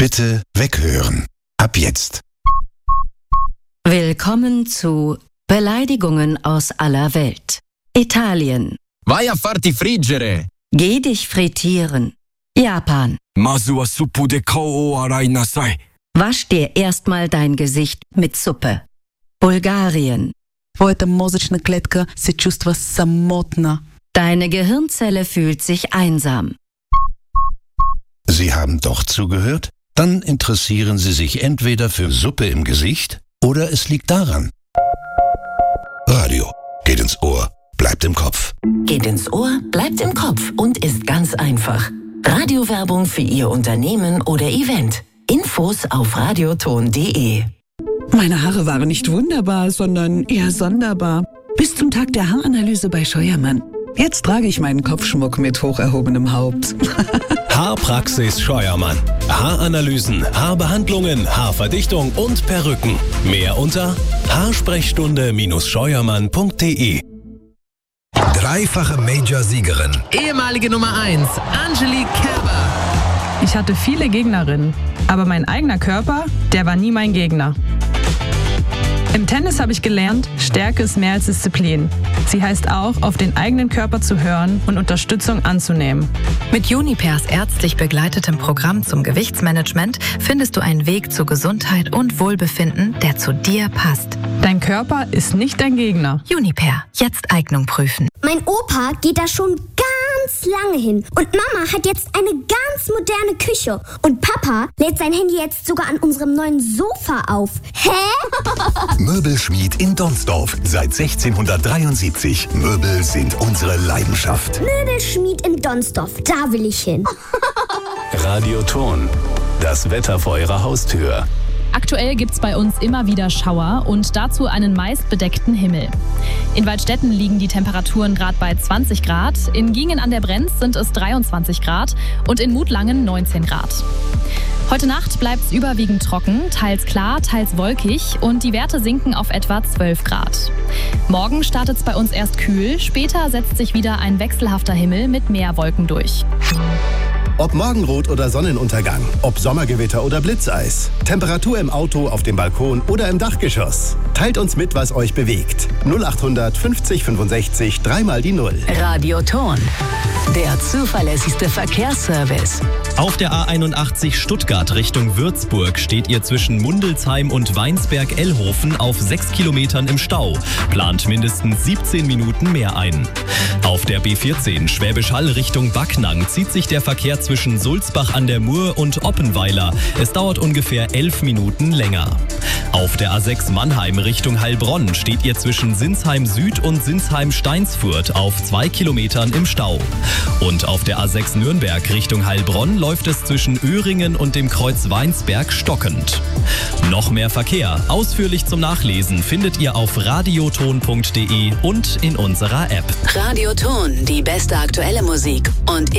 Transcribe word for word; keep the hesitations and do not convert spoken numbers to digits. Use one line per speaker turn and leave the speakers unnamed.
Bitte weghören. Ab jetzt.
Willkommen zu Beleidigungen aus aller Welt. Italien.
Vai a farti friggere.
Geh dich frittieren. Japan.
Mazu wa suppu de kao o arai nasai.
Wasch dir erstmal dein Gesicht mit Suppe. Bulgarien.
Твоята мозъчна клетка се чувства самотна.
Deine Gehirnzelle fühlt sich einsam.
Sie haben doch zugehört? Dann interessieren Sie sich entweder für Suppe im Gesicht oder es liegt daran. Radio geht ins Ohr, bleibt im Kopf.
Geht ins Ohr, bleibt im Kopf und ist ganz einfach. Radiowerbung für Ihr Unternehmen oder Event. Infos auf radioton punkt de.
Meine Haare waren nicht wunderbar, sondern eher sonderbar. Bis zum Tag der Haaranalyse bei Scheuermann. Jetzt trage ich meinen Kopfschmuck mit hoch erhobenem Haupt.
Haarpraxis Scheuermann. Haaranalysen, Haarbehandlungen, Haarverdichtung und Perücken. Mehr unter haarsprechstunde Scheuermann punkt de.
Dreifache Major-Siegerin.
Ehemalige Nummer eins, Angelique Kerber.
Ich hatte viele Gegnerinnen, aber mein eigener Körper, der war nie mein Gegner. Im Tennis habe ich gelernt, Stärke ist mehr als Disziplin. Sie heißt auch, auf den eigenen Körper zu hören und Unterstützung anzunehmen.
Mit Junipers ärztlich begleitetem Programm zum Gewichtsmanagement findest du einen Weg zu Gesundheit und Wohlbefinden, der zu dir passt.
Dein Körper ist nicht dein Gegner.
Juniper, jetzt Eignung prüfen.
Mein Opa geht da schon ganz lange hin. Und Mama hat jetzt eine ganz moderne Küche. Und Papa lädt sein Handy jetzt sogar an unserem neuen Sofa auf. Hä?
Möbelschmied in Donsdorf. Seit sechzehnhundertdreiundsiebzig. Möbel sind unsere Leidenschaft.
Möbelschmied in Donsdorf. Da will ich hin.
Radioton. Das Wetter vor Ihrer Haustür.
Aktuell gibt's bei uns immer wieder Schauer und dazu einen meist bedeckten Himmel. In Waldstätten liegen die Temperaturen gerade bei zwanzig Grad, in Giengen an der Brenz sind es dreiundzwanzig Grad und in Mutlangen neunzehn Grad. Heute Nacht bleibt's überwiegend trocken, teils klar, teils wolkig und die Werte sinken auf etwa zwölf Grad. Morgen startet's bei uns erst kühl, später setzt sich wieder ein wechselhafter Himmel mit mehr Wolken durch.
Ob Morgenrot oder Sonnenuntergang, ob Sommergewitter oder Blitzeis, Temperatur im Auto, auf dem Balkon oder im Dachgeschoss. Teilt uns mit, was euch bewegt. null achthundert fünfzig fünfundsechzig, dreimal die Null.
Radioton, der zuverlässigste Verkehrsservice.
Auf der A einundachtzig Stuttgart Richtung Würzburg steht ihr zwischen Mundelsheim und Weinsberg-Ellhofen auf sechs Kilometern im Stau. Plant mindestens siebzehn Minuten mehr ein. Auf der B vierzehn Schwäbisch Hall Richtung Backnang zieht sich der Verkehr zwischen Sulzbach an der Mur und Oppenweiler. Es dauert ungefähr elf Minuten länger. Auf der A sechs Mannheim Richtung Heilbronn steht ihr zwischen Sinsheim Süd und Sinsheim Steinsfurt auf zwei Kilometern im Stau. Und auf der A sechs Nürnberg Richtung Heilbronn läuft es zwischen Öhringen und dem Kreuz Weinsberg stockend. Noch mehr Verkehr, ausführlich zum Nachlesen, findet ihr auf radioton punkt de und in unserer App.
Radioton, die beste aktuelle Musik und